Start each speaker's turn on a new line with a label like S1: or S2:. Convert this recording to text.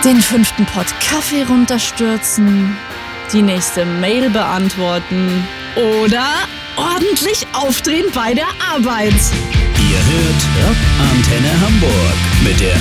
S1: den 5. Pott Kaffee runterstürzen, die nächste Mail beantworten oder ordentlich aufdrehen bei der Arbeit.
S2: Ihr hört Rock Antenne Hamburg mit der